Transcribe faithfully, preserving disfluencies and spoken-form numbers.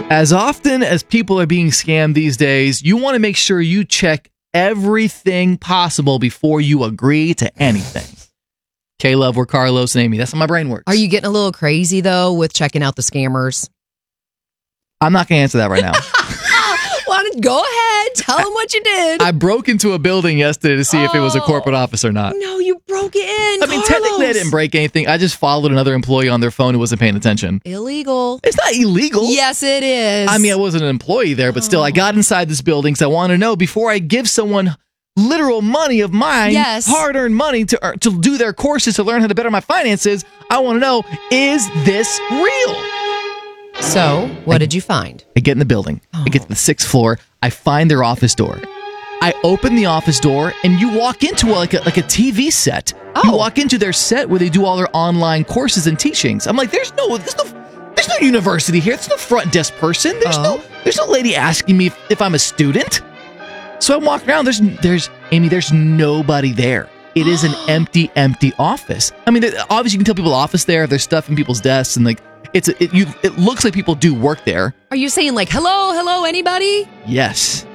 As often as people are being scammed these days, you want to make sure you check everything possible before you agree to anything. K-Love, we're Carlos and Amy. That's how my brain works. Are you getting a little crazy, though, with checking out the scammers? I'm not going to answer that right now. Why don't- Go ahead. Tell them what you did. I broke into a building yesterday to see if it was a corporate office or not. No, you broke in. I mean, technically I didn't break anything. I just followed another employee on their phone who wasn't paying attention. Illegal. It's not illegal. Yes, it is. I mean, I wasn't an employee there, but still, I got inside this building because I want to know before I give someone literal money of mine, Yes. hard-earned money to uh, to do their courses to learn how to better my finances, I want to know, is this real? So, what did you find? I get in the building. I get to the sixth floor. I find their office door. I open the office door, and you walk into a, like a like a T V set. Oh. You walk into their set where they do all their online courses and teachings. I'm like, there's no, there's no, there's no university here. There's no front desk person. There's Oh. no, there's no lady asking me if, if I'm a student. So I'm walking around. There's, there's Amy. There's nobody there. It is an empty, empty office. I mean, there- obviously you can tell people office there. There's stuff in people's desks, and like it's it, you. It looks like people do work there. Are you saying like, hello, hello, anybody? Yes.